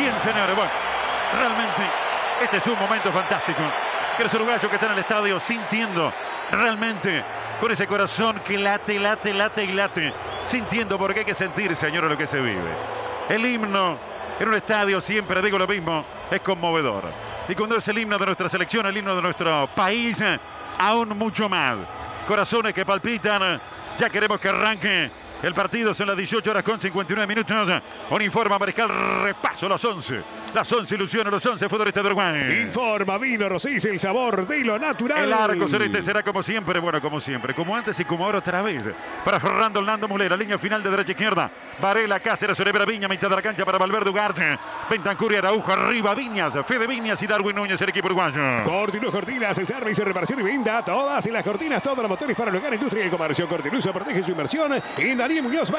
Bien, señores, bueno, realmente este es un momento fantástico. Que los uruguayos que están en el estadio sintiendo realmente con ese corazón que late, late, late y late, sintiendo porque hay que sentir, señores, lo que se vive. El himno en un estadio, siempre digo lo mismo, es conmovedor. Y cuando es el himno de nuestra selección, el himno de nuestro país, aún mucho más. Corazones que palpitan, ya queremos que arranque el partido. Son las 18 horas con 59 minutos. Uniforma Mariscal, repaso las 11. Las 11 ilusiones, los 11 futbolistas de Uruguay. Informa Vino Rosís, el sabor de lo natural. El arco celeste será como siempre, bueno, como siempre, como antes y como ahora otra vez. Para Fernando Nando Mulera, línea final de derecha a izquierda. Varela, Cáceres, Olivera, Viña, mitad de la cancha para Valverde Ugarte. Bentancur y Araujo, arriba Viñas, Fede Viñas y Darwin Núñez, el equipo uruguayo. Cortinus Cortinas, servicio, reparación y venta. Todas y las cortinas, todos los motores para el hogar, industria y comercio. Cortinus protege su inversión. Y Daniel Muñoz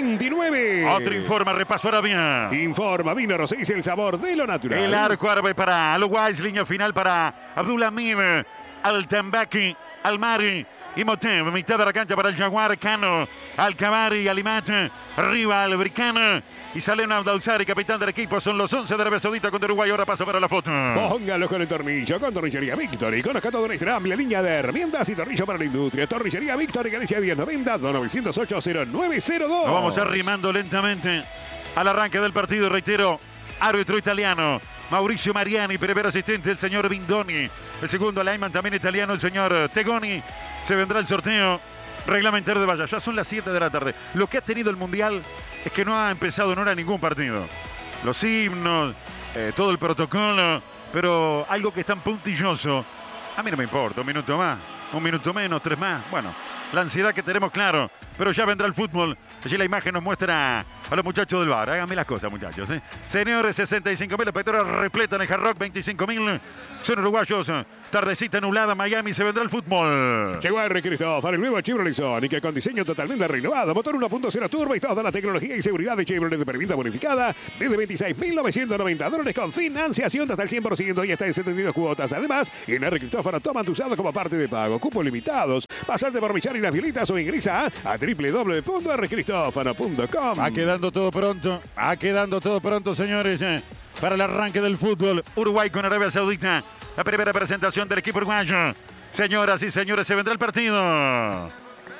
2029. Otro informa, repaso Arabia. Informa Vino Rosís, el sabor de lo natural. El arco árabe para Aloguais, línea final para Abdulhamid, Altambaki, Almari y Motem. Mitad de la cancha para el Jaguar, Cano, Alcabari, Alimat, arriba Albricana. Y sale Abdausari, capitán del equipo. Son los 11 de Arabia Saudita contra Uruguay. Ahora paso para la foto. Póngalo con el tornillo, con Tornillería Victory. Conozca toda nuestra amplia línea de herramientas y tornillo para la industria. Tornillería Victory, Galicia 1090 2908 0902. Nos vamos arrimando lentamente al arranque del partido. Reitero, árbitro italiano Mauricio Mariani, primer asistente el señor Bindoni, el segundo lineman también italiano el señor Tegoni. Se vendrá el sorteo reglamentario de valla. Ya son las 7 de la tarde. Lo que ha tenido el Mundial es que no ha empezado en hora ningún partido. Los himnos, todo el protocolo, pero algo que es tan puntilloso, a mí no me importa, un minuto más, un minuto menos, 3 más. Bueno, la ansiedad que tenemos, claro, pero ya vendrá el fútbol. Allí la imagen nos muestra a los muchachos del bar. Háganme las cosas, muchachos. Señores, 65.000 espectadores repletan el Hard Rock, 25.000 son uruguayos. Tardecita nublada, Miami, se vendrá el fútbol. Llegó R. Christopher, el nuevo Chevrolet Sonic, con diseño totalmente renovado, motor 1.0 turbo y toda la tecnología y seguridad de Chevrolet de preventa bonificada desde $26.990 con financiación hasta el 100% y hasta en 72 cuotas. Además, en R. Christopher toman tu usado como parte de pago. Cupos limitados. Pasante por Michar y las Violitas o ingresa a www.rcristofano.com. Va quedando todo pronto, señores, para el arranque del fútbol. Uruguay con Arabia Saudita. La primera presentación del equipo uruguayo. Señoras y señores, se vendrá el partido.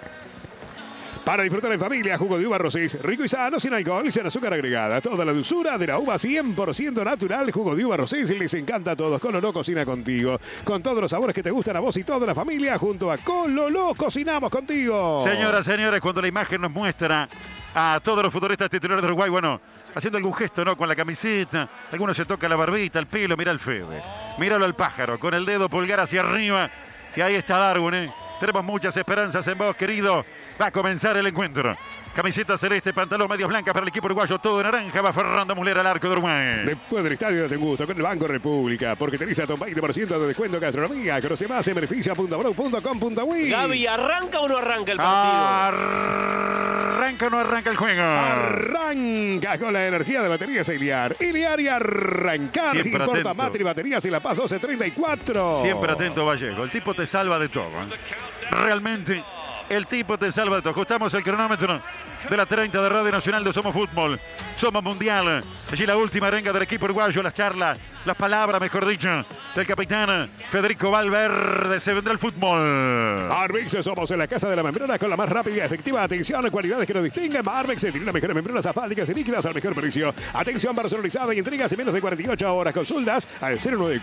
Para disfrutar en familia, jugo de uva Rosís, rico y sano, sin alcohol y sin azúcar agregada. Toda la dulzura de la uva 100% natural. Jugo de uva Rosís les encanta a todos. Cololó cocina contigo. Con todos los sabores que te gustan a vos y toda la familia, junto a Cololó cocinamos contigo. Señoras, señores, cuando la imagen nos muestra a todos los futbolistas titulares de Uruguay, bueno, haciendo algún gesto, ¿no? Con la camiseta, algunos se toca la barbita, el pelo, mira al Fede, míralo al pájaro, con el dedo pulgar hacia arriba, y ahí está Darwin, Tenemos muchas esperanzas en vos, querido. Va a comenzar el encuentro. Camiseta celeste, pantalón medias blancas para el equipo uruguayo, todo naranja. Va Fernando Mulera al arco de Uruguay. Después del estadio de gusto con el Banco República, porque tenés hasta un 20% de descuento en gastronomía. Conoce más en beneficia.bro.com.uy. Gaby, ¿arranca o no arranca el partido? ¿Arranca o no arranca el juego? Arranca con la energía de baterías Iliar. Iliar y arrancar. Siempre Importa atento. Matri Baterías y La Paz 1234. Siempre atento, Vallejo. El tipo te salva de todo. Realmente, el tipo te salva de todo. Ajustamos el cronómetro de la 30 de Radio Nacional de Somos Fútbol. Somos Mundial. Allí la última arenga del equipo uruguayo. Las charlas, las palabras, mejor dicho, del capitán Federico Valverde. Se vendrá el fútbol. Marvex, somos en la casa de la membrana con la más rápida y efectiva atención, cualidades que nos distinguen. Marvex tiene las mejores membranas asfálticas y líquidas al mejor precio. Atención personalizada y entregas en menos de 48 horas. Consultas al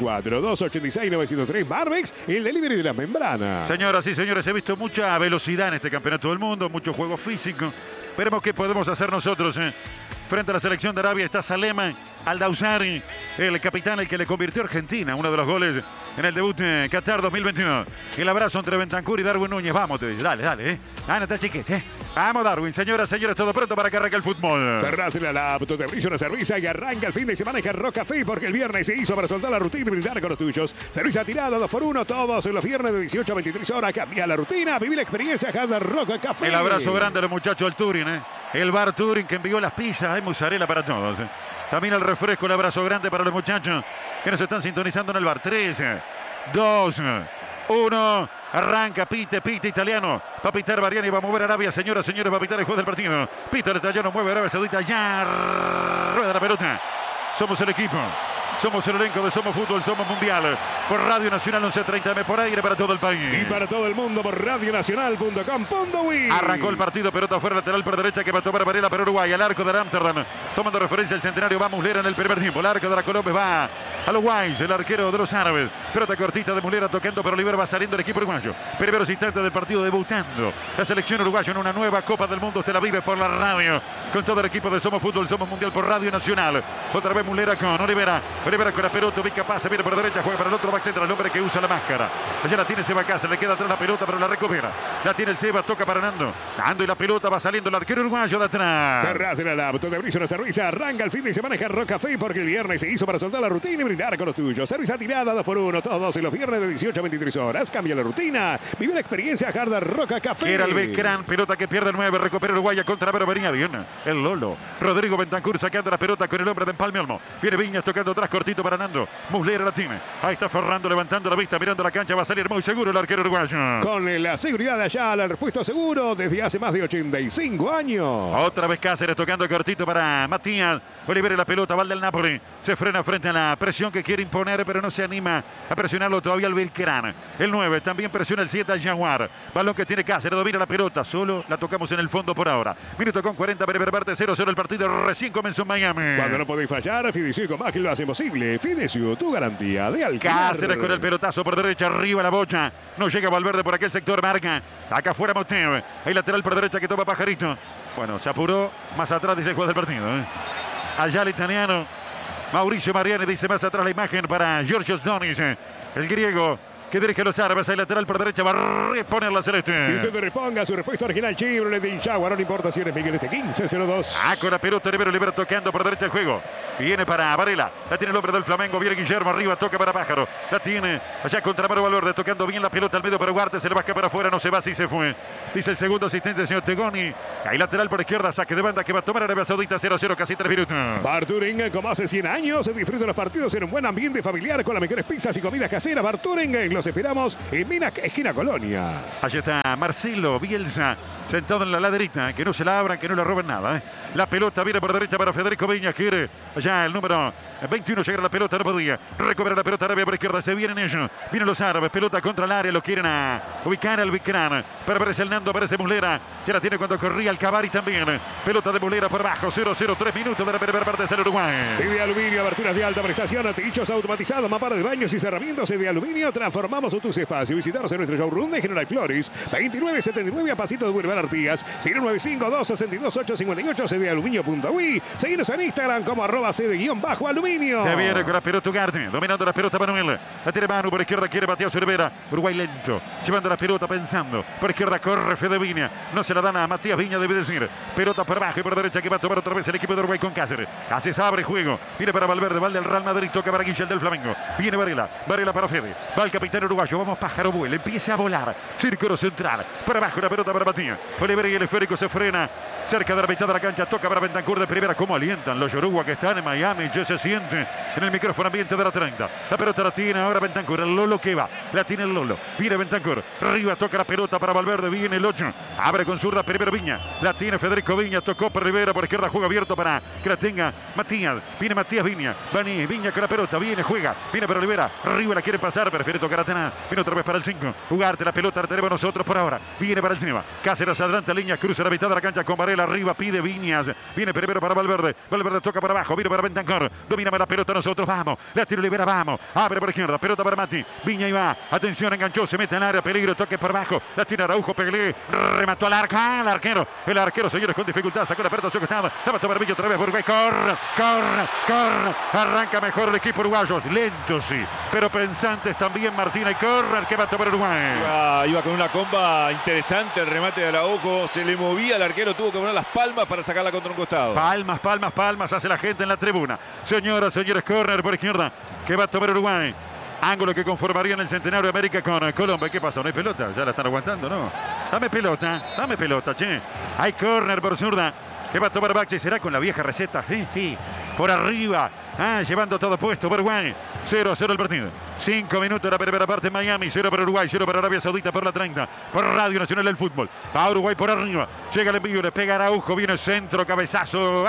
094-286-903. Marvex, el delivery de las membranas. Señoras y señores, he visto mucha velocidad en este campeonato del mundo, mucho juego físico. Veremos qué podemos hacer nosotros. Frente a la selección de Arabia está Salema Aldausari, el capitán, el que le convirtió a Argentina, uno de los goles en el debut Qatar 2021. El abrazo entre Bentancur y Darwin Núñez. Vamos, te dice, dale. Ah, no está chiquis, Vamos, Darwin. Señoras, señores, todo pronto para que arranque el fútbol. Cerrás la laptop, te brilla una cerveza y arranca el fin de semana en Hard Rock Café, porque el viernes se hizo para soltar la rutina y brindar con los tuyos. Cerveza tirada 2x1 todos en los viernes de 18 a 23 horas. Cambia la rutina, viví la experiencia Hard Rock Café. El abrazo grande a los muchachos del Turing, El bar Turing que envió las pizzas. Hay mozzarella para todos. También el refresco, el abrazo grande para los muchachos que nos están sintonizando en el bar. 3, 2, 1. Arranca, pite italiano. Va a pitar Mariani, va a mover Arabia. Señoras, señores, va a pitar el juego del partido. Pita el italiano, mueve Arabia Saudita. Ya rueda la pelota. Somos el equipo. Somos el elenco de Somos Fútbol, Somos Mundial. Por Radio Nacional 1130M, por aire para todo el país. Y para todo el mundo por radionacional.com.uy. Arrancó el partido, pelota fuera, lateral por derecha que va a tomar Varela para Uruguay. Al arco de Amsterdam. Tomando referencia al centenario, va Muslera en el primer tiempo. El arco de la Colombia va a los guays, el arquero de los árabes. Pelota cortita de Muslera tocando, pero Oliver va saliendo el equipo uruguayo. Primeros instantes del partido, debutando la selección uruguaya en una nueva Copa del Mundo. Usted la vive por la radio, con todo el equipo de Somos Fútbol, Somos Mundial por Radio Nacional. Otra vez Muslera con Olivera. Olivera con la pelota, ubica pase, viene por derecha, juega para el otro back central, el hombre que usa la máscara. Allá la tiene Seba Cáceres, le queda atrás la pelota, pero la recupera. La tiene el Seba, toca para Nando. Nando y la pelota va saliendo el arquero uruguayo de atrás. Ferraz en el auto de Brizo, una cerveza. Arranca el fin de semana Jarro Café porque el viernes se hizo para soltar la rutina y brindar con los tuyos. Cerveza tirada 2x1, todos y los viernes de 18 a 23 horas. Cambia la rutina. Vive la experiencia Hard Rock Café. Era el Becrán, pelota que pierde el 9, recupera Uruguaya contra Vero, venía bien. El Lolo. Rodrigo Bentancur sacando la pelota con el hombre de Empalme Olmo. Viene Viñas tocando atrás cortito para Nando. Muslera la tiene. Ahí está Ferrando levantando la vista, mirando la cancha. Va a salir muy seguro el arquero uruguayo. Con la seguridad de allá, el repuesto seguro desde hace más de 85 años. Otra vez Cáceres tocando cortito para Matías. Olivera la pelota, va del Napoli. Se frena frente a la presión que quiere imponer, pero no se anima a presionarlo todavía el Belgrano. El 9 también presiona el 7 al Jaguar. Balón que tiene Cáceres, domina la pelota. Solo la tocamos en el fondo por ahora. Minuto con 40, Bereber parte 0-0 el partido. Recién comenzó en Miami. Cuando no podéis fallar, Fidecio con Mágil lo hace posible. Fidecio, tu garantía de alquiler. Cáceres con el pelotazo por derecha, arriba la bocha. No llega Valverde por aquel sector, marca. Acá afuera Moteo. Hay lateral por derecha que toma Pajarito. Bueno, se apuró. Más atrás dice el juez del partido. Allá el italiano. Mauricio Mariani dice más atrás la imagen para Giorgio Donis. El griego que dirige a los árabes. Hay lateral por derecha. Va a reponer la celeste. Y usted reponga su respuesta original Chevrolet de Jaguar. No importa si eres Miguel 15-02. Con la pelota Rivero libera tocando por derecha el juego. Viene para Varela. La tiene el hombre del Flamengo. Viene Guillermo arriba. Toca para Pájaro. La tiene allá contra Mario Valverde. Tocando bien la pelota al medio para Ugarte. Se le va a escapar afuera. No se va. Sí se fue. Dice el segundo asistente, el señor Tegoni. Hay lateral por izquierda. Saque de banda que va a tomar Arabia Saudita. 0-0. Casi 3 minutos. Barturenga, como hace 100 años, disfruta los partidos en un buen ambiente familiar con las mejores pizzas y comidas caseras. Barturenga, los esperamos en Mina, esquina Colonia. Allí está Marcelo Bielsa, sentado en la laderita. Que no se la abran, que no le roben nada. La pelota viene por derecha para Federico Viña. Quiere allá el número 21 llegar a la pelota, no podía. Recupera la pelota Arabia por izquierda. Se vienen ellos. Vienen los árabes. Pelota contra el área. Lo quieren a ubicar al Vicrán. Pero aparece el Nando, aparece Muslera. Ya la tiene cuando corría el Cavari también. Pelota de Muslera por abajo. 0-0, 3 minutos de la primera parte del Uruguay. De aluminio, aberturas de alta prestación, techos automatizados, mapas de baños y cerramientos de aluminio. Transformamos tus espacios. Visitaros en nuestro showroom de General Flores. 2979 a pasito de Boulevard Artigas. 095-262-858 cdaluminio.uy. Seguinos en Instagram como @cd_aluminio. Se viene con la pelota Ugarte, dominando la pelota Manuel. La tiene Manu por izquierda, quiere Mateo Cervera. Uruguay lento, llevando la pelota pensando. Por izquierda corre Fede Viña. No se la dan a Matías Viña, debe decir. Pelota por abajo y por derecha que va a tomar otra vez el equipo de Uruguay con Cáceres. Cáceres abre juego. Viene para Valverde, va del Real Madrid, toca para Guillel del Flamengo. Viene Varela, Varela para Fede. Va el capitán uruguayo, vamos Pájaro vuela, empieza a volar. Círculo central, para abajo la pelota para Matías. Oliver y el esférico se frena. Cerca de la mitad de la cancha, toca para Bentancur de primera. Cómo alientan los yoruba que están en Miami. Ya se siente en el micrófono ambiente de la 30. La pelota la tiene ahora Bentancur. El Lolo que va. La tiene el Lolo. Viene Bentancur. Arriba toca la pelota para Valverde. Viene el 8. Abre con zurda primero Viña. La tiene Federico Viña. Tocó por Rivera. Por izquierda juega abierto para que la tenga Matías. Viene Matías Viña. Viña con la pelota. Viene, juega. Viene para Rivera. Arriba la quiere pasar. Prefiere tocar a Taná. Viene otra vez para el 5. Ugarte la pelota. La tenemos nosotros por ahora. Viene para el cinema. Cáceres adelante línea. Cruza la mitad de la cancha con Varela. Arriba pide Viñas. Viene primero para Valverde. Valverde toca para abajo. Viene para Bentancur. Domíname la pelota nosotros. Vamos. La tiro Libera. Vamos. Abre por izquierda. Pelota para Mati. Viña y va. Atención. Enganchó. Se mete en área. Peligro. Toque por abajo. La tiene Araujo. Peglé. Remató al arco. El arquero. El arquero, señores, con dificultad. Sacó la pelota a su costado. La va a tomar Viña otra vez. Uruguay. Corre. Corre. Corre. Arranca mejor el equipo uruguayo. Lento, sí. Pero pensantes también Martina. Y corre el que va a tomar Uruguay. Iba con una comba interesante. El remate de Araujo. Se le movía. El arquero tuvo que poner las palmas para sacarla contra un costado. Palmas, palmas, palmas. Hace la gente en la tribuna. Señoras, señores, corner por izquierda. Que va a tomar Uruguay. Ángulo que conformaría en el Centenario de América con Colombia. ¿Qué pasa? ¿No hay pelota? Ya la están aguantando, ¿no? Dame pelota, che. Hay córner por zurda. Que va a tomar Baxi. ¿Será con la vieja receta? Sí. por arriba. Llevando todo puesto Uruguay. 0-0 el partido. 5 minutos la primera parte en Miami. 0 para Uruguay, 0 para Arabia Saudita por la 30. Por Radio Nacional del Fútbol. Va Uruguay por arriba. Llega el envío, le pega Araujo. Viene centro, cabezazo.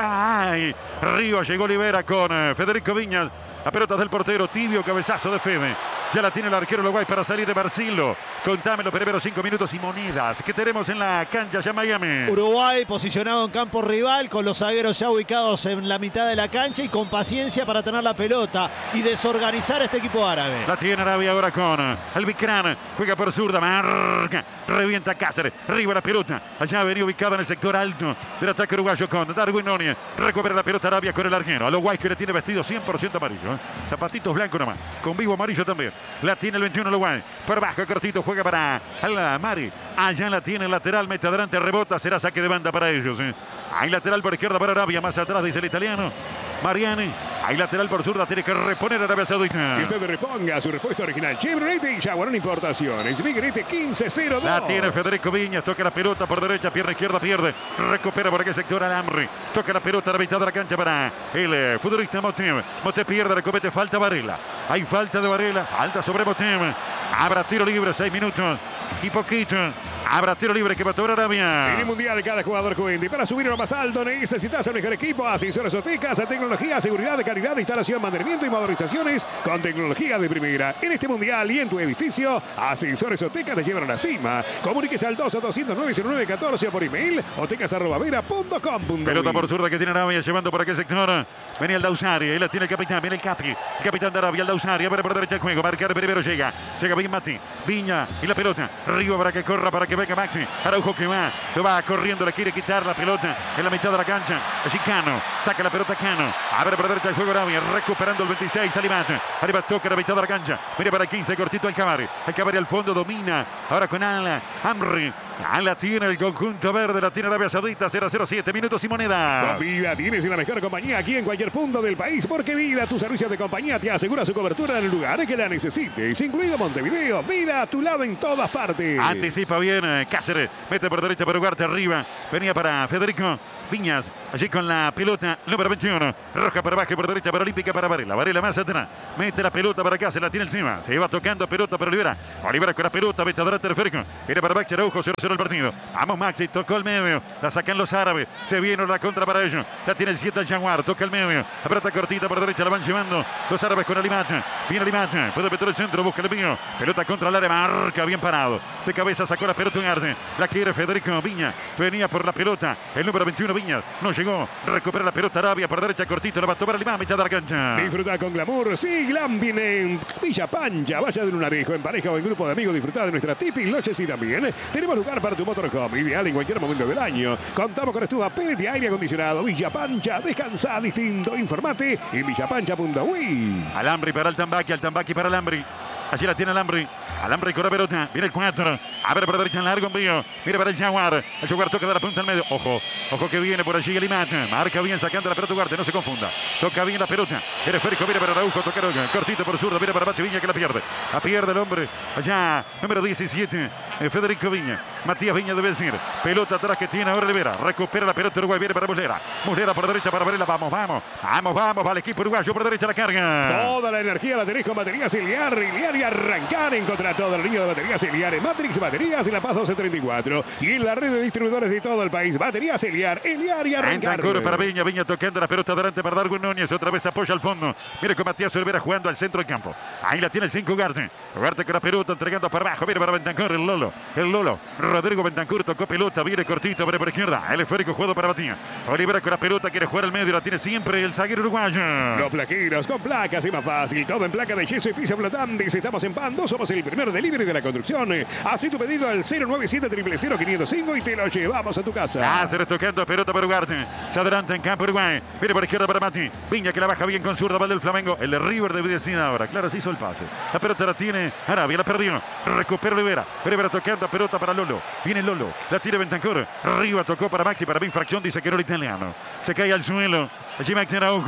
Arriba llegó Olivera con Federico Viñas. La pelota del portero, tibio, cabezazo de Fede. Ya la tiene el arquero Uruguay para salir de Marcilo. Contame los primeros 5 minutos y monedas que tenemos en la cancha ya en Miami. Uruguay posicionado en campo rival con los zagueros ya ubicados en la mitad de la cancha y con paciencia para tener la pelota y desorganizar a este equipo árabe. La tiene Arabia ahora con el Bicrán. Juega por zurda, marca, revienta Cáceres. Arriba la pelota. Allá venía ubicada en el sector alto del ataque uruguayo con Darwin Núñez. Recupera la pelota Arabia con el arquero. A los Guay que le tiene vestido 100% amarillo. Zapatitos blancos nomás. Con vivo amarillo también. La tiene el 21 Uruguay. Por bajo, cortito, juega para Mari. Allá la tiene el lateral, mete adelante, rebota. Será saque de banda para ellos. Hay lateral por izquierda para Arabia. Más atrás dice el italiano Mariani. Hay lateral por zurda, tiene que reponer Arabia Saudita. Y usted reponga su respuesta original. Chevrolet y Jaguarón Importaciones. Miguelete 15-0-2. La tiene Federico Viñas, toca la pelota por derecha, pierna izquierda, pierde. Recupera por aquel sector Alamri. Toca la pelota a la mitad de la cancha para el futbolista Motem. Motem pierde, le comete falta Varela. Hay falta de Varela, falta sobre Motem. Habrá tiro libre, 6 minutos y poquito. Habrá tiro libre que va a tomar Arabia. En el Mundial cada jugador cuenta. Y para subir a lo más alto necesitas el mejor equipo. Ascensores Otecas, tecnología, seguridad, calidad, instalación, mantenimiento y modernizaciones con tecnología de primera. En este Mundial y en tu edificio, Ascensores Otecas te llevan a la cima. Comuníquese al 200-209-14 por email otecas@vera.com. Pelota por zurda que tiene Arabia llevando por aquel sector. Venía el Dausari, ahí la tiene el capitán, viene el Capi. El capitán de Arabia, el Dausari, abre por derecha el juego. Marcar primero llega bien Mati. Viña y la pelota. Arriba para que corra, para que venga Maxi. Araujo que va corriendo, le quiere quitar la pelota en la mitad de la cancha. Allí Cano, saca la pelota Cano. Abre por derecha el juego Arabia, recuperando el 26. Alimat toca la mitad de la cancha. Mira para el 15, cortito Alcavari. Alcavari al fondo, domina. Ahora con Amri. La tiene el conjunto verde, la tiene Arabia Saudita. 0-0, 7 minutos y moneda. Con Vida tienes la mejor compañía aquí en cualquier punto del país, porque Vida, tu servicio de compañía, te asegura su cobertura en el lugar que la necesites, incluido Montevideo. Vida a tu lado en todas partes. Anticipa bien Cáceres, mete por derecha para Ugarte arriba. Venía para Federico Viñas, allí con la pelota número 21. Roja para abajo y por derecha para Olímpica para Varela. Varela más atrás, mete la pelota para acá, se la tiene encima. Se iba tocando pelota para Olivera. Olivera con la pelota, mete adelante el Federico. Viene para Maxi Araujo, 0-0 el partido. Vamos Maxi, tocó el medio. La sacan los árabes. Se viene la contra para ellos. La tiene el 7 el Jaguar, toca el medio. La pelota cortita por derecha, la van llevando los árabes con Alimat. Viene Alimat, puede meter el centro, busca el envío. Pelota contra el área, marca bien parado. De cabeza sacó la pelota en arte. La quiere Federico Viña. Venía por la pelota. El número 21 Viñas. No llegó. Recupera la pelota Arabia por derecha, cortito. La va a tomar Alimat, mitad de la cancha. Disfruta con glamour. Sí, Glam viene en Villa Pancha. Vaya de lunarejo, en pareja o en grupo de amigos. Disfruta de nuestra tipi noches y también tenemos lugar para tu motorhome. Ideal en cualquier momento del año. Contamos con estufa pellet y aire acondicionado. Villa Pancha. Descansa distinto. Informate en villapancha.uy. Alambri para el Tambaqui para Alambri. Allí la tiene Alambri. Alambri con la pelota. Viene el 4. Abre por derecha en largo envío. Mira para el Jaguar. El Jaguar toca de la punta al medio. Ojo que viene por allí Alimat. Marca bien sacando la pelota Ugarte. No se confunda. Toca bien la pelota. El esférico viene para Araujo. Toca cortito por zurdo. Viene para Machi Viña que la pierde. La pierde el hombre. Allá número 17. Federico Viña. Matías Viña debe decir. Pelota atrás que tiene ahora Rivera. Recupera la pelota Uruguay. Viene para Muslera. Muslera por derecha para Varela. Vamos. Va el equipo uruguayo por derecha la carga. Toda la energía la tenés con baterías Iliar. Y arrancar en contra toda la línea de baterías Iliar en Matrix Baterías en La Paz 1234 y en la red de distribuidores de todo el país. Baterías Iliar y arrancar. Para Viña tocando la pelota adelante para Darwin Núñez. Otra vez apoya al fondo. Mire con Matías Olivera jugando al centro del campo. Ahí la tiene el 5 Ugarte. Ugarte con la pelota entregando para abajo. Viene para Bentancur el Lolo. Rodrigo Bentancur tocó pelota. Viene cortito. Viene por izquierda. El esférico jugado para Matías. Olivera con la pelota. Quiere jugar al medio. La tiene siempre el zaguero uruguayo. Los plaqueros con placas y más fácil. Todo en placa de yeso y piso flotantes. Estamos en Pando. Somos el primer delivery de la construcción. Haz tu pedido al 097 000 505 y te lo llevamos a tu casa. Cáceres tocando pelota para Ugarte. Se adelanta en campo Uruguay. Viene por izquierda para Mati. Viña que la baja bien con zurda. Va del Flamengo. El de River debe decir ahora. Claro, se hizo el pase. La pelota la tiene Arabia. La perdió. Recupera Olivera. Olivera tocando pelota para Lolo. Viene Lolo. La tiene Bentancur. Arriba tocó para Maxi. Para infracción dice que no el italiano. Se cae al suelo. Allí Maxi Araujo.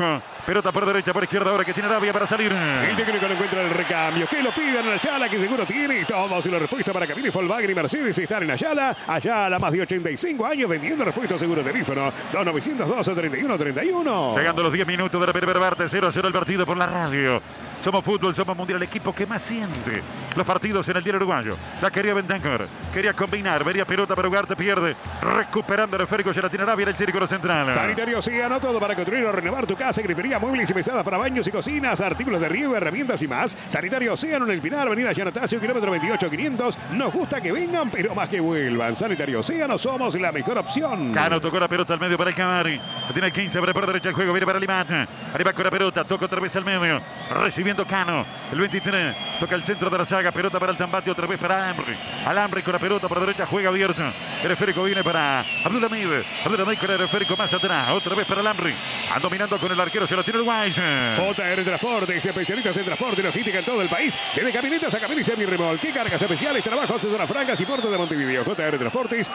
Pelota por derecha, por izquierda, ahora que tiene Arabia para salir. El técnico no encuentra el recambio. Que lo pidan a Ayala, que seguro tiene. Todos y la respuesta para Camille, Volkswagen y Mercedes están en Ayala. Ayala, más de 85 años vendiendo repuestos seguros de teléfono. 2912-3131. Llegando los 10 minutos de la primera parte, 0-0 el partido por la radio. Somos fútbol, somos mundial, el equipo que más siente los partidos en el diario uruguayo. La quería Bentancur, quería combinar, vería pelota para Ugarte, pierde. Recuperando el esférico, ya la tiene Arabia en el círculo central. Sanitario Océano, todo para construir o renovar tu casa, grifería, muebles y mesadas para baños y cocinas, artículos de riego, herramientas y más. Sanitario Océano en el Pinar, avenida Yanatacio, kilómetro 28-500. Nos gusta que vengan, pero más que vuelvan. Sanitario Océano, somos la mejor opción. Cano tocó la pelota al medio para el Camari. Tiene el 15, abre por derecha el juego, viene para Limata. Arriba con la pelota, toca otra vez al medio. Recibiendo Cano, el 23, toca el centro de la saga, pelota para el Tambate, otra vez para Alambre. Alambre con la pelota por derecha, juega abierto. El esférico viene para Abdulhamid. Abdulhamid con el esférico más atrás, otra vez para Alambre. Dominando con el arquero, se lo tiene Uruguay. JR Transportes, especialistas en transporte y logística en todo el país. Desde camionetas a camiones y semirremolque, cargas especiales, trabajos en zonas francas y puertos de Montevideo. JR Transportes,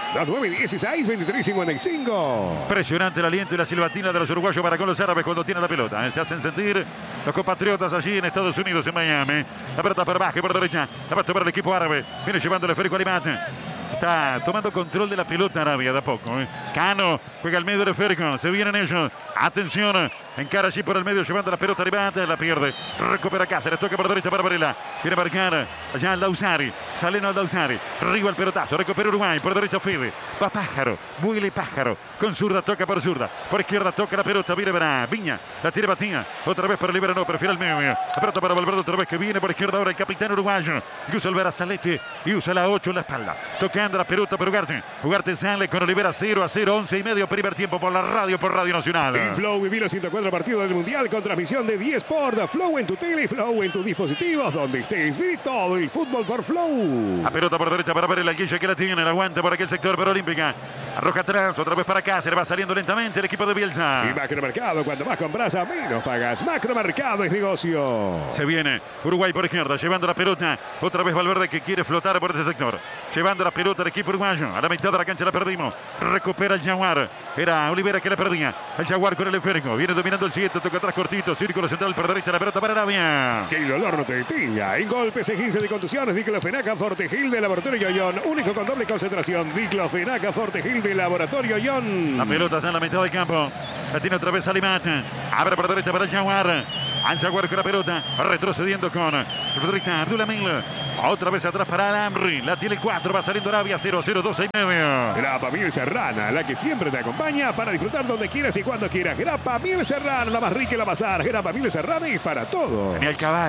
2916-2355. Impresionante el aliento y la silbatina de los uruguayos para con los árabes cuando tienen la pelota. Se hacen sentir los compatriotas allí en Estados Unidos, en Miami. La pelota por bajo, por derecha. La va a tomar el equipo árabe. Viene llevando el esférico a Limata. Está tomando control de la pelota Arabia de a poco. Cano juega al medio del esférico. Se vienen ellos. Atención. Encara allí por el medio llevando la pelota arriba. La pierde. Recupera Cáceres. Toca por derecha para Varela. Viene a marcar allá al Dausari. Saleno al Dausari. Arriba el pelotazo. Recupera Uruguay. Por derecha Fede. Va Pájaro. Muele Pájaro. Con zurda toca por zurda. Por izquierda toca la pelota. Viene para Viña. La tiene Batía. Otra vez para Libera. No, prefiere el medio. La pelota para Valverde otra vez que viene por izquierda ahora el capitán uruguayo. Y usa el Verazalete. Y usa la 8 en la espalda. Tocando la pelota para Ugarte. Ugarte sale con Olivera 0-0. 11 y medio primer tiempo por la radio, por Radio Nacional. En Flow viví los 104 partidos del Mundial con transmisión de 10 Sport. Flow en tu tele, Flow en tus dispositivos, donde estés. Viví todo el fútbol por Flow. La pelota por derecha para ver el Guilla que la tiene. El aguanta por aquel sector para Olímpica. Arroja atrás, otra vez para Cáceres. Va saliendo lentamente el equipo de Bielsa. Y Macromercado, cuando más compras a menos pagas. Macromercado es negocio. Se viene Uruguay por izquierda, llevando la pelota. Otra vez Valverde que quiere flotar por ese sector. Llevando la pelota al equipo uruguayo. A la mitad de la cancha la perdimos. Recupera el Jaguar. Era Olivera que la perdía. El Jaguar con el esférico. Viene dominando el 7. Toca atrás cortito. Círculo central por derecha. La pelota para Arabia. Que el dolor no te detenga. En golpes, 15 de contusiones. Diclofenac Fortegil de Laboratorio Ion. Único con doble concentración. Diclofenac Fortegil de Laboratorio Ion. La pelota está en la mitad del campo. La tiene otra vez Alimat. Abre por derecha para el Jaguar. Al Jaguar con la pelota. Retrocediendo con Rodríguez Abdulhamid. Otra vez atrás para Alamri. La tiene el 4. Va saliendo Arabia 0-0, 12 y medio. Grapa Miel Serrana, la que siempre te acompaña para disfrutar donde quieras y cuando quieras. Grapa Miel Serrana, la más rica y la más sana. Grapa Miel Serrana es para todo. Venía el caballo.